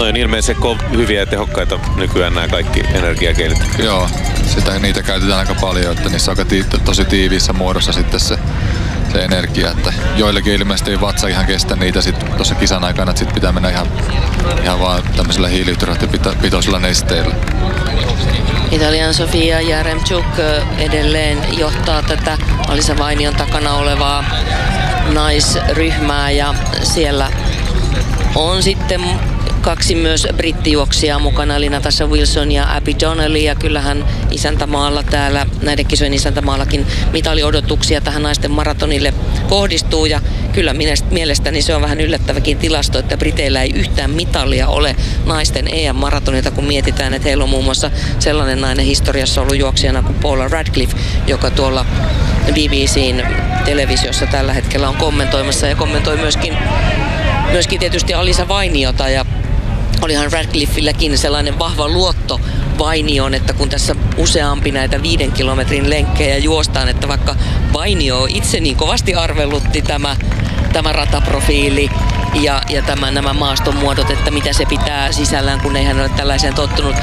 No on ilmeisesti hyviä ja tehokkaita nykyään nämä kaikki energiakeilit. Joo, niitä käytetään aika paljon, että niissä on tosi tiiviissä muodossa sitten se energia, että joillekin ilmeisesti ei vatsa ihan kestä niitä sitten tuossa kisan aikana, että sitten pitää mennä ihan vaan tämmöisellä hiilihydraattipitoisilla nesteillä. Italian Sofia Jaremchuk edelleen johtaa tätä Alisa Vainion takana olevaa naisryhmää ja siellä on sitten kaksi myös brittijuoksijaa mukana, eli Natasha Wilson ja Abby Donnelly, ja kyllähän isäntämaalla täällä, näiden kisojen isäntämaallakin mitaliodotuksia tähän naisten maratonille kohdistuu, ja kyllä mielestäni se on vähän yllättäväkin tilasto, että Briteillä ei yhtään mitalia ole naisten EM-maratonilta, kun mietitään, että heillä on muun muassa sellainen nainen historiassa ollut juoksijana kuin Paula Radcliffe, joka tuolla BBC:n televisiossa tällä hetkellä on kommentoimassa ja kommentoi myöskin tietysti Alisa Vainiota, ja olihan Radcliffilläkin sellainen vahva luotto Vainioon, että kun tässä useampi näitä 5 kilometrin lenkkejä juostaan, että vaikka Vainio itse niin kovasti arvelutti tämä rataprofiili ja nämä maaston muodot, että mitä se pitää sisällään, kun ei hän ole tällaiseen tottunut.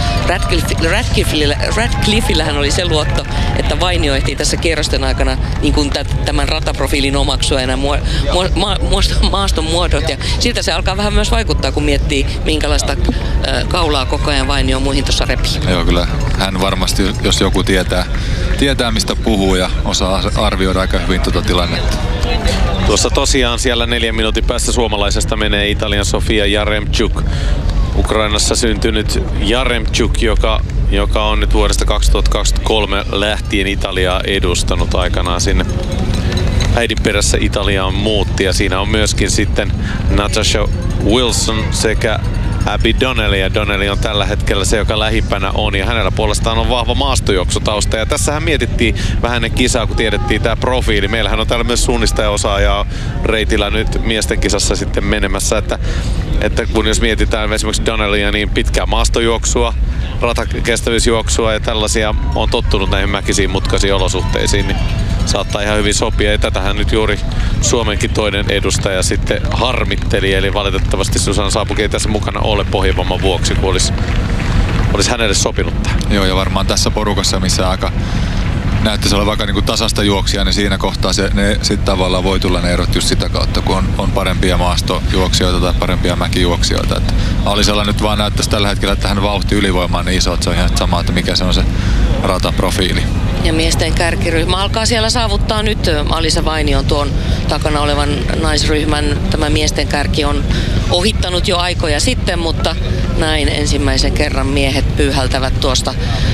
Radcliffillähän oli se luotto, että Vainio ehtii tässä kierrosten aikana niin kuin tämän rataprofiilin omaksua ja nämä maaston muodot. Ja siltä se alkaa vähän myös vaikuttaa, kun miettii, minkälaista kaulaa koko ajan Vainio muihin tuossa repii. Joo, kyllä hän varmasti, jos joku tietää mistä puhuu ja osaa arvioida aika hyvin tuota tilannetta. Tuossa tosiaan siellä 4 minuutin päästä suomalaisesta menee Italian Sofia Jaremchuk. Ukrainassa syntynyt Jaremchuk, joka on nyt vuodesta 2023 lähtien Italiaa edustanut aikanaan sinne. Äidin perässä Italiaan muutti ja siinä on myöskin sitten Natasha Wilson sekä Abby Donnelly, ja Donnelly on tällä hetkellä se, joka lähimpänä on, ja hänellä puolestaan on vahva maastojuoksutausta. Ja tässähän mietittiin vähän ennen kisaa, kun tiedettiin tämä profiili. Meillähän on täällä myös suunnistajaosaajaa reitillä nyt miesten kisassa sitten menemässä, että kun jos mietitään esimerkiksi Donnellya, niin pitkää maastojuoksua, ratakestävyysjuoksua ja tällaisia, on tottunut näihin mäkisiin mutkaisiin olosuhteisiin, niin saattaa ihan hyvin sopia. Ja tätähän nyt juuri Suomenkin toinen edustaja sitten harmitteli, eli valitettavasti Susanna Saapuki ei tässä mukana ole pohjavamman vuoksi, kun olisi hänelle sopinut tämä. Joo, ja varmaan tässä porukassa, missä aika näyttäisi olevan aika niin tasasta juoksia, niin siinä kohtaa ne sitten tavallaan voi tulla ne erot just sitä kautta, kun on parempia maastojuoksijoita tai parempia mäkijuoksijoita. Että Alisalla nyt vaan näyttäisi tällä hetkellä, että hän vauhti ylivoima on niin iso, että se on ihan sama, että mikä se on se rataprofiili. Ja miesten kärkiryhmä alkaa siellä saavuttaa nyt Alisa Vainion tuon takana olevan naisryhmän. Tämä miesten kärki on ohittanut jo aikoja sitten, mutta näin ensimmäisen kerran miehet pyyhältävät tuosta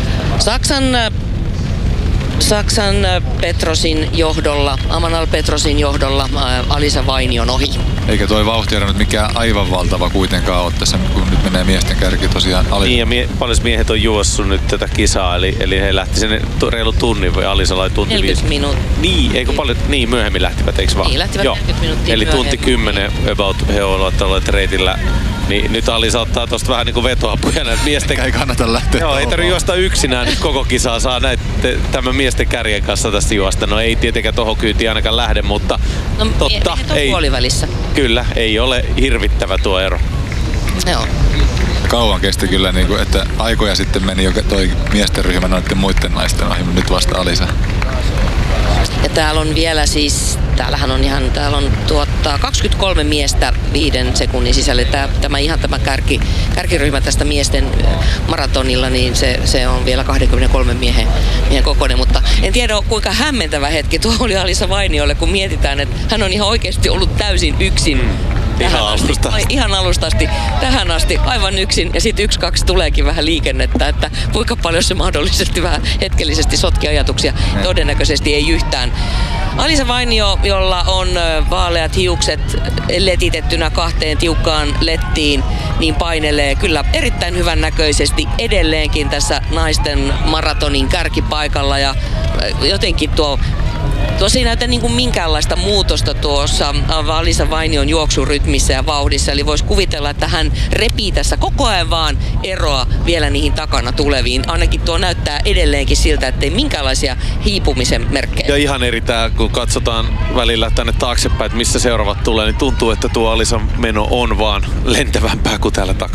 Saksan Petrosin johdolla, Amanal Petrosin johdolla Alisa Vainion ohi. Eikä toi vauhtiero nyt mikään aivan valtava kuitenkaan ole tässä, kun nyt menee miesten kärki tosiaan Alisa. Niin, ja paljon miehet on juossut nyt tätä kisaa, eli he lähti sinne reilu tunnin, vai Alisa lai tunti 40 minuuttia. Niin, eikö paljon, niin myöhemmin lähtivät, eikö vaan? Niin, lähtivät 40 minuuttia eli myöhemmin. tunti 10 about he ovat olleet reitillä. Niin nyt Alisa ottaa tosta vähän niinku vetoapuja näitä miesten... Ei kannata lähteä. Joo, ei tarvitse juosta yksinään nyt koko kisaa. Saa tämän miesten kärjen kanssa tästä juosta. No ei tietenkään tohon kyytiin ainakaan lähde, mutta totta. Ei puolivälissä. Kyllä, ei ole hirvittävä tuo ero. Joo. Kauan kesti kyllä, että aikoja sitten meni jo toi miesten ryhmä noiden muiden naisten ohi, nyt vasta Alisa. Ja täällä on vielä siis, täällä on 23 miestä 5 sekunnin sisällä. Tämä kärkiryhmä tästä miesten maratonilla, niin se on vielä 23 miehen kokoinen. Mutta en tiedä kuinka hämmentävä hetki tuo oli Alisa Vainiolle, kun mietitään, että hän on ihan oikeasti ollut täysin yksin. Ihan alusta asti tähän asti aivan yksin, ja sitten 1-2 tuleekin vähän liikennettä, että kuinka paljon se mahdollisesti vähän hetkellisesti sotki ajatuksia. Todennäköisesti ei yhtään. Alisa Vainio, jolla on vaaleat hiukset letitettynä 2 tiukkaan lettiin, niin painelee kyllä erittäin hyvän näköisesti edelleenkin tässä naisten maratonin kärkipaikalla, ja jotenkin Tosi ei näytä niin kuin minkäänlaista muutosta tuossa Alisa Vainion juoksurytmissä ja vauhdissa. Eli voisi kuvitella, että hän repii tässä koko ajan vaan eroa vielä niihin takana tuleviin. Ainakin tuo näyttää edelleenkin siltä, ettei minkäänlaisia hiipumisen merkkejä. Ja ihan eri tää, kun katsotaan välillä tänne taaksepäin, että missä seuraavat tulee, niin tuntuu, että tuo Alisan meno on vaan lentävämpää kuin täällä takana.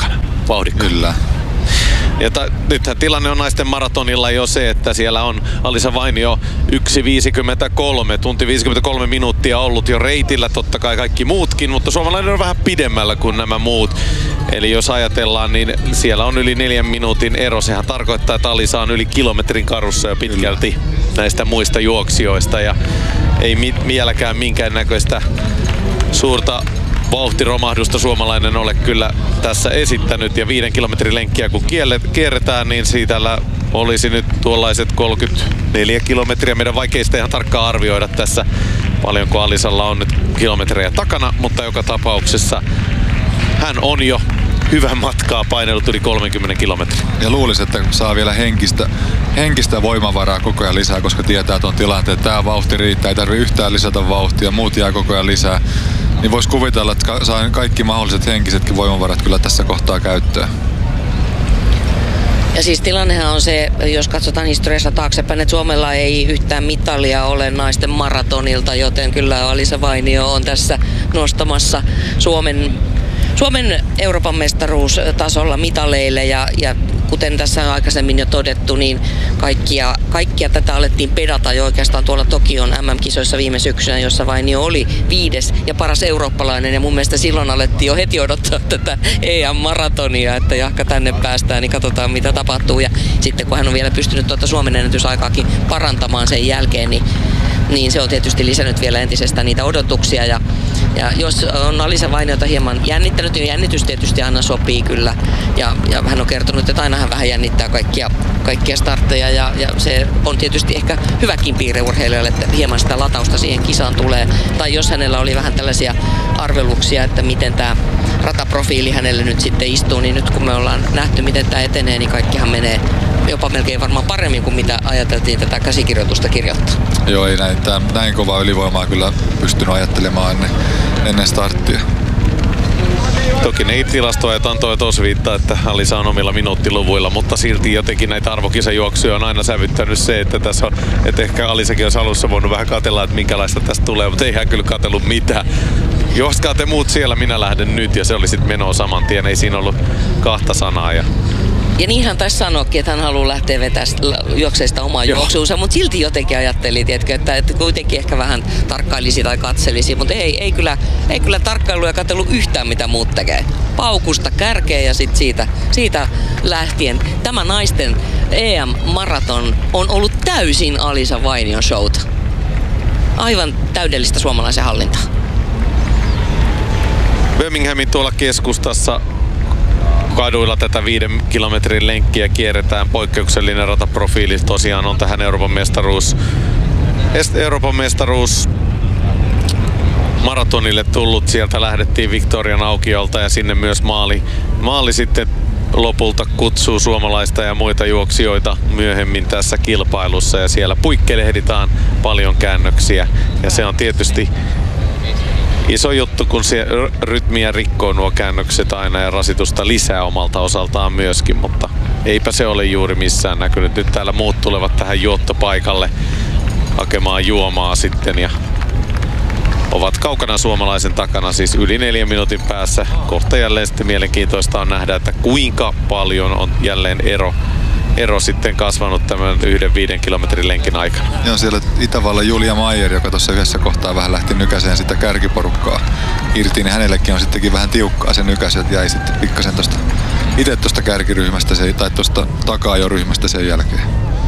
vauhdikka. Kyllä. Ja nythän tilanne on naisten maratonilla jo se, että siellä on Alisa Vainio 1.53, tunti 53 minuuttia ollut jo reitillä, totta kai kaikki muutkin, mutta suomalainen on vähän pidemmällä kuin nämä muut. Eli jos ajatellaan, niin siellä on yli 4 minuutin ero. Sehän tarkoittaa, että Alisa on yli kilometrin karussa jo pitkälti näistä muista juoksijoista ja ei vieläkään minkäännäköistä suurta vauhtiromahdusta suomalainen ole kyllä tässä esittänyt, ja 5 kilometrin lenkkiä kun kierretään, niin siitä olisi nyt tuollaiset 34 kilometriä. Meidän vaikeista ihan tarkkaan arvioida tässä, paljonko Alisalla on nyt kilometrejä takana, mutta joka tapauksessa hän on jo hyvän matkaa painellut yli 30 kilometriä. Ja luulisin, että saa vielä henkistä voimavaraa koko ajan lisää, koska tietää tuon tilanteen, että tämä vauhti riittää, ei tarvitse yhtään lisätä vauhtia, muut jää koko ajan lisää. Niin voisi kuvitella, että saa kaikki mahdolliset henkisetkin voimavarat kyllä tässä kohtaa käyttöön. Ja siis tilannehan on se, jos katsotaan historiassa taaksepäin, että Suomella ei yhtään mitalia ole naisten maratonilta, joten kyllä Alisa Vainio on tässä nostamassa Suomen Euroopan mestaruustasolla mitaleille ja kuten tässä on aikaisemmin jo todettu, niin kaikkia tätä alettiin pedata jo oikeastaan tuolla Tokion MM-kisoissa viime syksynä, jossa Vainio oli 5. ja paras eurooppalainen. Ja mun mielestä silloin alettiin jo heti odottaa tätä EM-maratonia, että jahka tänne päästään, niin katsotaan mitä tapahtuu. Ja sitten kun hän on vielä pystynyt Suomen ennätysaikaakin parantamaan sen jälkeen, niin se on tietysti lisännyt vielä entisestään niitä odotuksia. Ja jos on Alisa Vainiota hieman jännittänyt, niin jännitys tietysti aina sopii kyllä. Ja hän on kertonut, että aina hän vähän jännittää kaikkia startteja. Ja se on tietysti ehkä hyväkin piirre urheilijalle, että hieman sitä latausta siihen kisaan tulee. Tai jos hänellä oli vähän tällaisia arveluksia, että miten tämä rataprofiili hänelle nyt sitten istuu, niin nyt kun me ollaan nähty, miten tämä etenee, niin kaikkihan menee jopa melkein varmaan paremmin kuin mitä ajateltiin tätä käsikirjoitusta kirjoittaa. Joo, ei näin kovaa ylivoimaa kyllä pystynyt ajattelemaan ennen starttia. Toki ne tilastoajat antoivat osviittaa, että Alisa on omilla minuuttiluvuilla, mutta silti jotenkin näitä arvokisajuoksuja on aina sävyttänyt se, että tässä on, että ehkä Alisakin olisi alussa voinut vähän katsella, että minkälaista tästä tulee, mutta ei hän kyllä katsellut mitään. Joskaan te muut siellä, minä lähden nyt, ja se oli sitten menoa saman tien, ei siinä ollut kahta sanaa. Ja niin hän taisi sanoakin, että hän haluaa lähteä juokseista omaa juoksuunsa, mutta silti jotenkin ajatteli, tiedätkö, että kuitenkin ehkä vähän tarkkailisi tai katselisi, mutta ei kyllä tarkkailu ja katselu yhtään mitä muut tekee. Paukusta kärkeen ja sitten siitä lähtien tämä naisten EM-maraton on ollut täysin Alisa Vainion showta. Aivan täydellistä suomalaisen hallintaa. Birminghamin tuolla keskustassa kaduilla tätä 5 kilometrin lenkkiä kierretään. Poikkeuksellinen rataprofiili tosiaan on tähän Euroopan mestaruus maratonille tullut. Sieltä lähdettiin Victorian aukiolta ja sinne myös maali sitten lopulta kutsuu suomalaista ja muita juoksijoita myöhemmin tässä kilpailussa, ja siellä puikkelehditaan paljon käännöksiä, ja se on tietysti iso juttu, kun se rytmiä rikkoo nuo käännökset aina ja rasitusta lisää omalta osaltaan myöskin, mutta eipä se ole juuri missään näkynyt. Nyt täällä muut tulevat tähän juottopaikalle hakemaan juomaa sitten ja ovat kaukana suomalaisen takana, siis yli 4 minuutin päässä. Kohta jälleen sitten mielenkiintoista on nähdä, että kuinka paljon on jälleen ero sitten kasvanut tämän 5 kilometrin lenkin aikana. Joo, siellä Itävallan Julia Maier, joka tuossa yhdessä kohtaa vähän lähti nykäseen sitä kärkiporukkaa irti, niin hänellekin on sittenkin vähän tiukkaa se nykäs, että jäi sitten pikkasen itse tuosta kärkiryhmästä tai tuosta taka-ajoryhmästä sen jälkeen.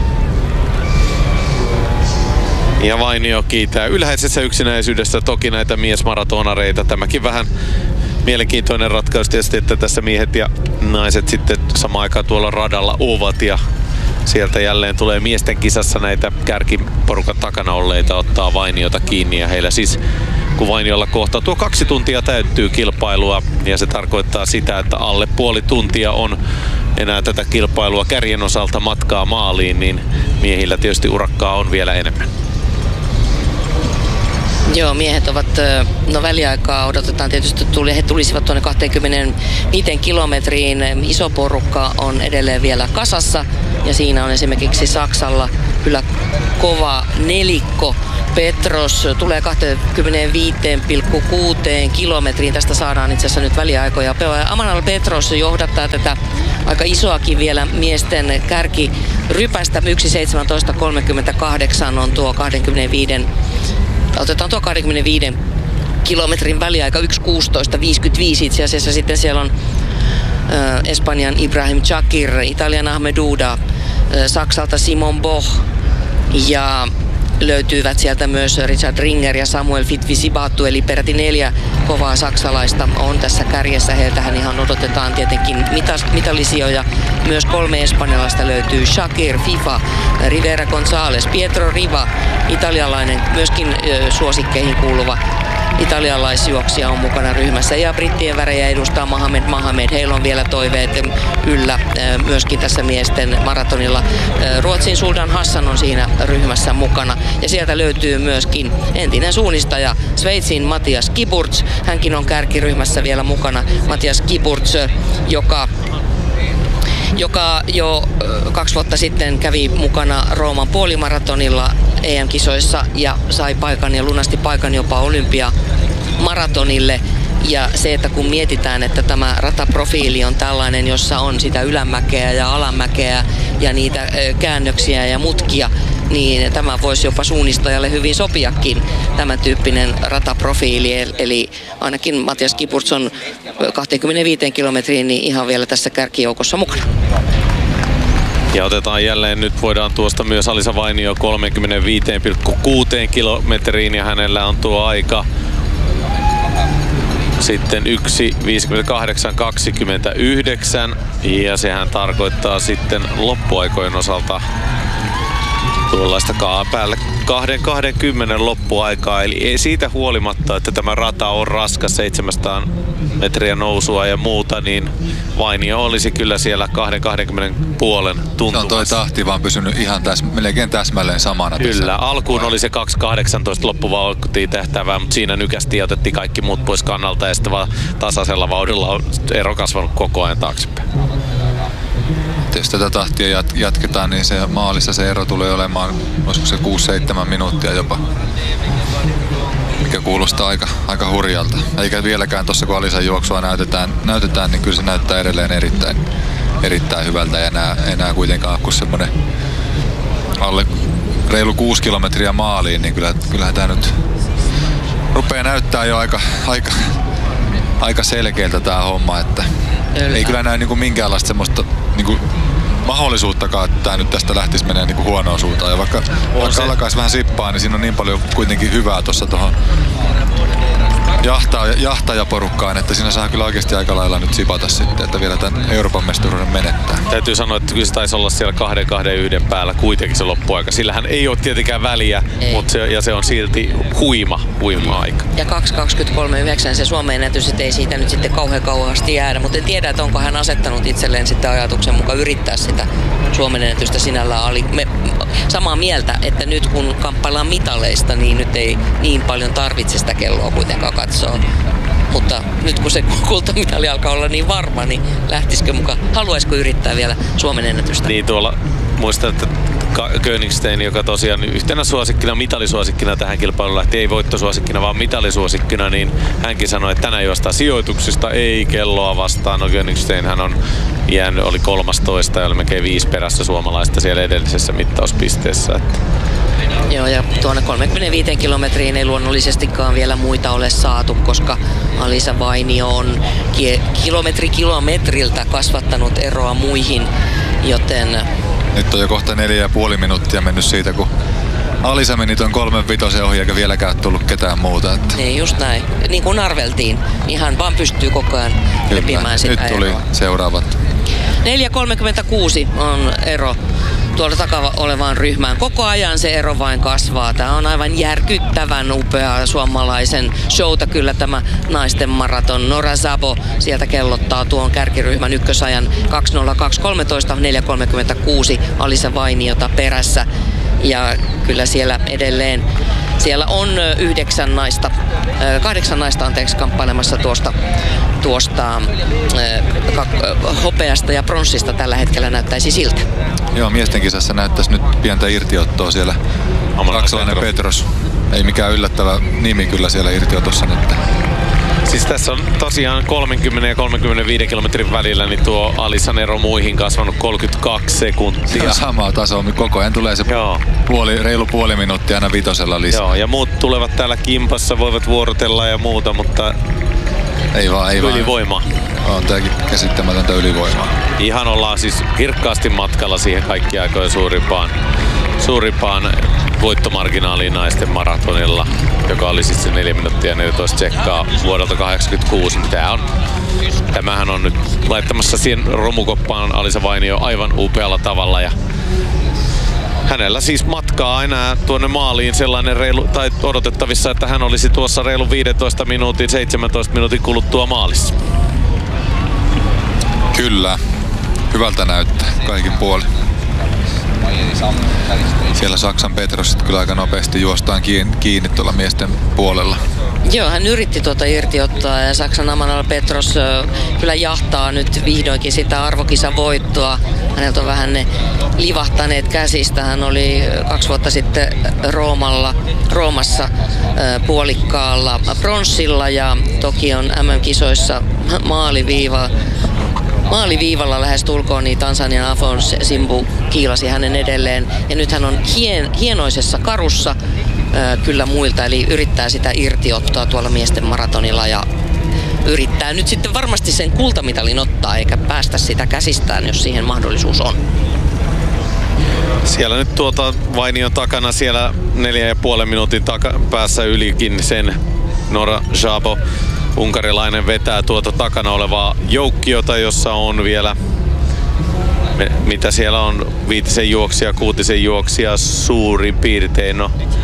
Ja Vainio kiitää ylhäisessä yksinäisyydessä toki näitä miesmaratonareita. Tämäkin vähän mielenkiintoinen ratkaisu tietysti, että tässä miehet ja naiset sitten samaan aikaan tuolla radalla ovat, ja sieltä jälleen tulee miesten kisassa näitä kärkiporukan takana olleita ottaa Vainiota kiinni, ja heillä siis kun Vainiolla kohta tuo 2 tuntia täyttyy kilpailua, ja se tarkoittaa sitä, että alle puoli tuntia on enää tätä kilpailua kärjen osalta matkaa maaliin, niin miehillä tietysti urakkaa on vielä enemmän. Joo, miehet ovat, väliaikaa odotetaan tietysti, he tulisivat tuonne 25 kilometriin. Iso porukka on edelleen vielä kasassa, ja siinä on esimerkiksi Saksalla kyllä kova nelikko. Petros tulee 25,6 kilometriin. Tästä saadaan itse asiassa nyt väliaikoja. Amanal Petros johdattaa tätä aika isoakin vielä miesten kärkirypästä. 1.17.38 on tuo 25. Otetaan tuo 25 kilometrin väliaika. 1.16.55 itse asiassa. Sitten siellä on Espanjan Ibrahim Chakir, Italian Ahmed Duda, Saksalta Simon Boch ja löytyvät sieltä myös Richard Ringer ja Samuel Fitvisibattu, eli peräti 4 kovaa saksalaista on tässä kärjessä. Heiltähän ihan odotetaan tietenkin mitallisijoja. Myös 3 espanjalaista löytyy: Shakir, FIFA, Rivera González, Pietro Riva, italialainen, myöskin suosikkeihin kuuluva italialaisjuoksija on mukana ryhmässä, ja brittien värejä edustaa Mohamed. Heillä on vielä toiveet yllä myöskin tässä miesten maratonilla. Ruotsin Suldan Hassan on siinä ryhmässä mukana, ja sieltä löytyy myöskin entinen suunnistaja Sveitsin Matthias Kiburtz. Hänkin on kärkiryhmässä vielä mukana. Matthias Kiburtz, joka jo 2 vuotta sitten kävi mukana Rooman puolimaratonilla EM-kisoissa ja sai paikan ja lunasti paikan jopa olympiamaratonille. Ja se, että kun mietitään, että tämä rataprofiili on tällainen, jossa on sitä ylämäkeä ja alamäkeä ja niitä käännöksiä ja mutkia, niin tämä voisi jopa suunnistajalle hyvin sopiakin, tämän tyyppinen rataprofiili. Eli ainakin Matthias Kiburtz on 25 kilometriin niin ihan vielä tässä kärkijoukossa mukana. Ja otetaan jälleen, nyt voidaan tuosta myös Alisa Vainio 35,6 kilometriin, ja hänellä on tuo aika sitten 1.58.29, ja sehän tarkoittaa sitten loppuaikojen osalta tuollaista päälle 2.20 loppuaikaa. Eli ei siitä huolimatta, että tämä rata on raskas, 700 metriä nousua ja muuta, niin Vainio olisi kyllä siellä 2.20 puolen tuntumassa. On toi tahti vaan pysynyt ihan melkein täsmälleen samana. Kyllä, alkuun oli se 2.18 loppuvauhtiin tähtävää, mutta siinä nykästiin ja otettiin kaikki muut pois kannalta, ja sitten vaan tasaisella vauhdilla on ero kasvanut koko ajan taaksepäin. Jos tätä tahtia jatketaan, niin se maalissa se ero tulee olemaan, olisiko se 6-7 minuuttia jopa, mikä kuulostaa aika hurjalta. Eikä vieläkään tuossa, kun Alisan juoksua näytetään, niin kyllä se näyttää edelleen erittäin hyvältä, ja enää kuitenkaan kun semmoinen alle reilu 6 kilometriä maaliin, niin kyllähän tämä nyt rupeaa näyttää jo aika selkeältä tämä homma, että ei kyllä näe niinku minkäänlaista semmoista niinku mahdollisuuttakaan, että tämä nyt tästä lähtisi menee niinku huonoon suuntaan. Ja vaikka alkaisi vähän sippaa, niin siinä on niin paljon kuitenkin hyvää tuossa tuohon jahtajaporukkaan, että siinä saa kyllä oikeasti aika lailla nyt sipata sitten, että vielä tämän Euroopan mestaruuden menettää. Täytyy sanoa, että kyllä se taisi olla siellä 2.21 päällä kuitenkin se loppuaika. Sillähän ei ole tietenkään väliä, mutta se on silti huima aika. Ja 2.23.9 se Suomen ennätys, ei siitä nyt sitten kauhean kauheasti jäädä, mutta en tiedä, että onko hän asettanut itselleen sitten ajatuksen mukaan yrittää sitä Suomen ennätystä sinällään. Me samaa mieltä, että nyt kun kamppaillaan mitaleista, niin nyt ei niin paljon tarvitse sitä kelloa kuitenkaan katsoa. Mutta nyt kun se kultamitali alkaa olla niin varma, niin lähtisikö mukaan? Haluaisiko yrittää vielä Suomen ennätystä? Niin, tuolla muistan, että Königstein, joka tosiaan yhtenä suosikkina, mitalisuosikkina tähän kilpailuun lähti, ei voittosuosikkina, vaan mitalisuosikkina, niin hänkin sanoi, että tänään juostaan sijoituksista, ei kelloa vastaan. No Königstein hän on jäänyt, oli 13 ja oli melkein 5 perässä suomalaista siellä edellisessä mittauspisteessä. Joo, ja tuonne 35 kilometriin ei luonnollisestikaan vielä muita ole saatu, koska Alisa Vainio on kilometriltä kasvattanut eroa muihin, joten nyt on jo kohta 4,5 minuuttia mennyt siitä, kun Alisa meni tuon 3.5 ohi, eikä vieläkään tullut ketään muuta. Että niin just näin. Niin kuin arveltiin, niin hän vaan pystyy koko ajan repimään sitä nyt tuli eroa. Seuraavat. 4.36 on ero tuolla takava olevaan ryhmään. Koko ajan se ero vain kasvaa. Tämä on aivan järkyttävän upea suomalaisen showta kyllä tämä naisten maraton. Nora Szabo sieltä kellottaa tuon kärkiryhmän ykkösajan 2.02.13, 4.36 Alisa Vainiota perässä. Ja kyllä siellä edelleen siellä on 8 naista kamppailemassa tuosta hopeasta ja pronssista tällä hetkellä näyttäisi siltä. Joo, miesten kisassa näyttäisi nyt pientä irtiottoa siellä. Saksalainen Petros. Ei mikään yllättävä nimi kyllä siellä irtiotossa nyt. Siis tässä on tosiaan 30 ja 35 kilometrin välillä niin tuo Alisan ero muihin kasvanut 32 sekuntia. Samaa tasoa, koko ajan tulee se reilu puoli minuuttia aina vitosella lisää. Joo, ja muut tulevat täällä kimpassa, voivat vuorotella ja muuta, mutta ei ylivoimaa. On tääkin käsittämätöntä ylivoimaa. Ihan ollaan siis kirkkaasti matkalla siihen kaikki aikojen suurimpaan voittomarginaaliin naisten maratonilla, joka oli siis se 4 minuuttia 14 sekkaa vuodelta 1986. Tämähän on nyt laittamassa siihen romukoppaan Alisa Vainio aivan upealla tavalla. Ja hänellä siis matkaa enää tuonne maaliin sellainen tai odotettavissa, että hän olisi tuossa reilu 15 minuutin, 17 minuutin kuluttua maalissa. Kyllä. Hyvältä näyttää kaikin puolin. Siellä Saksan Petros kyllä aika nopeasti juostaan kiinni tuolla miesten puolella. Joo, hän yritti irtiottaa ja Saksan Amanal Petros kyllä jahtaa nyt vihdoinkin sitä arvokisavoittoa. Häneltä on vähän ne livahtaneet käsistä. Hän oli 2 vuotta sitten Roomassa puolikkaalla pronssilla ja Tokion MM-kisoissa maaliviivalla lähestulkoon, niin Tansanian Afonso Simbu kiilasi hänen edelleen. Ja nyt hän on hienoisessa karussa kyllä muilta, eli yrittää sitä irtiottoa tuolla miesten maratonilla ja yrittää nyt sitten varmasti sen kultamitalin ottaa, eikä päästä sitä käsistään, jos siihen mahdollisuus on. Siellä nyt Vainion takana siellä 4,5 minuutin päässä ylikin sen Nora Szabo. Unkarilainen vetää takana olevaa joukkiota, jossa on vielä, mitä siellä on, 5 juoksija, 6 juoksija suurin piirtein.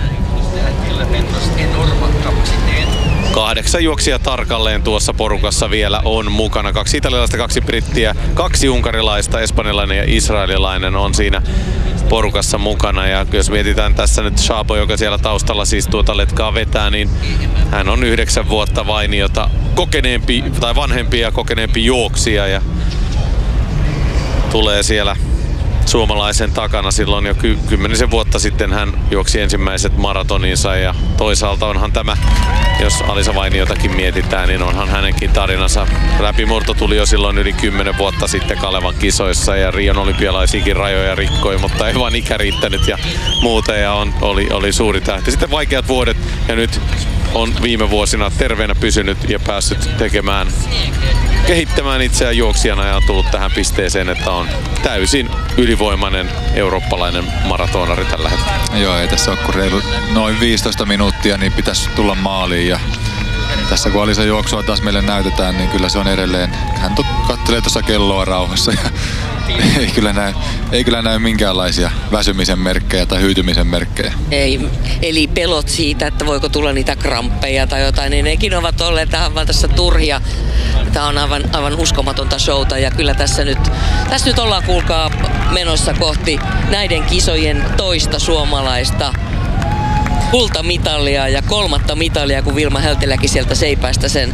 8 juoksija tarkalleen tuossa porukassa vielä on mukana. 2 italialaista, 2 brittiä, 2 unkarilaista, espanjalainen ja israelilainen on siinä porukassa mukana. Ja jos mietitään tässä nyt Szabo, joka siellä taustalla siis letkaa vetää, niin hän on 9 vuotta Vainiota kokeneempi tai vanhempi ja kokeneempi juoksija ja tulee siellä suomalaisen takana. Silloin jo 10 vuotta sitten hän juoksi ensimmäiset maratoninsa ja toisaalta onhan tämä, jos Alisa Vainiotakin mietitään, niin onhan hänenkin tarinansa. Läpimurto tuli jo silloin yli 10 vuotta sitten Kalevan kisoissa ja Rion olympialaisiakin rajoja rikkoi, mutta ei vaan ikä riittänyt ja muuta ja oli suuri tähti. Sitten vaikeat vuodet ja nyt on viime vuosina terveenä pysynyt ja päässyt kehittämään itseään juoksijana ja on tullut tähän pisteeseen, että on täysin ylivoimainen eurooppalainen maratonari tällä hetkellä. Joo, ei tässä ole kuin reilu noin 15 minuuttia, niin pitäisi tulla maaliin. Ja tässä kun Alisa juoksua taas meille näytetään, niin kyllä se on edelleen. Hän katselee tuossa kelloa rauhassa ja ei kyllä näy minkäänlaisia väsymisen merkkejä tai hyytymisen merkkejä. Ei, eli pelot siitä, että voiko tulla niitä kramppeja tai jotain, niin nekin ovat olleet tähän vaan tässä turhia. Tämä on aivan uskomatonta showta ja kyllä tässä nyt ollaan kuulkaa menossa kohti näiden kisojen toista suomalaista kultamitalia ja 3. mitalia, kun Vilma Helteläkin sieltä seipäistä sen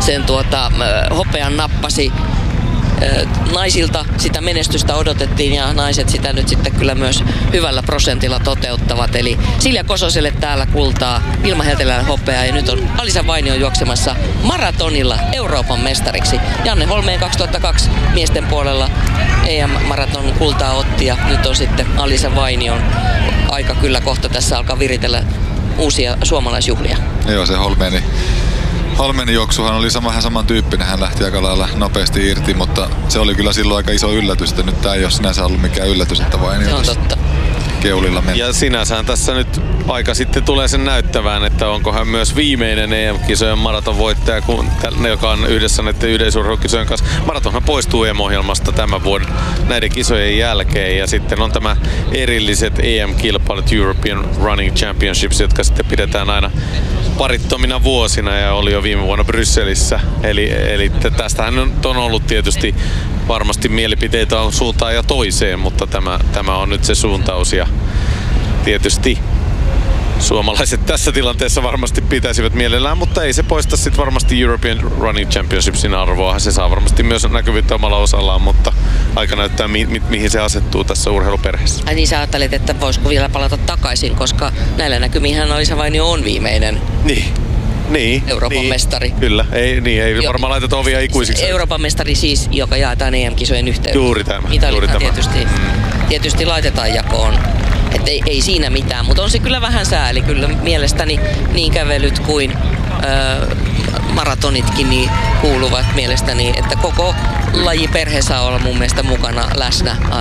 hopean nappasi. Naisilta sitä menestystä odotettiin ja naiset sitä nyt sitten kyllä myös hyvällä prosentilla toteuttavat. Eli Silja Kososelle täällä kultaa, Vilma Heltelälle hopeaa ja nyt on Alisa Vainio juoksemassa maratonilla Euroopan mestariksi. Janne Holmeen 2002 miesten puolella EM-maraton kultaa otti ja nyt on sitten Alisa Vainion aika kyllä kohta tässä alkaa viritellä uusia suomalaisjuhlia. Joo, se Holmenin juoksuhan oli vähän samantyyppinen. Hän lähti aika lailla nopeasti irti, mutta se oli kyllä silloin aika iso yllätys, että nyt tämä ei ole sinänsä ollut mikään yllätys, että Vainio on totta. Keulilla meni. Ja sinänsähän tässä nyt aika sitten tulee sen näyttävään, että onko hän myös viimeinen EM-kisojen maratonvoittaja, joka on yhdessä näiden yleisurheilukisojen kanssa. Maratonhan poistuu EM-ohjelmasta tämän vuoden näiden kisojen jälkeen ja sitten on tämä erilliset EM-kilpailut, European Running Championships, jotka sitten pidetään aina parittomina vuosina ja oli jo viime vuonna Brysselissä. Eli tästähän on ollut tietysti varmasti mielipiteitä on suuntaan ja toiseen, mutta tämä on nyt se suuntaus ja tietysti suomalaiset tässä tilanteessa varmasti pitäisivät mielellään, mutta ei se poista sitten varmasti European Running Championshipsin arvoa. Se saa varmasti myös näkyvyyttä omalla osallaan, mutta aika näyttää mihin se asettuu tässä urheiluperheessä. Ai niin, sä ajattelet, että voisiko vielä palata takaisin, koska näillä näkymihän Alisa Vainio on viimeinen Euroopan mestari. Kyllä, ei varmaan laiteta ovia ikuisiksi. Euroopan mestari siis, joka jaetaan EM-kisojen yhteydessä. Juuri tämä. Italiahan tietysti laitetaan jakoon. Että ei siinä mitään, mutta on se kyllä vähän sääli. Kyllä mielestäni niin kävelyt kuin maratonitkin niin kuuluvat mielestäni, että koko lajiperhe saa olla mun mielestä mukana läsnä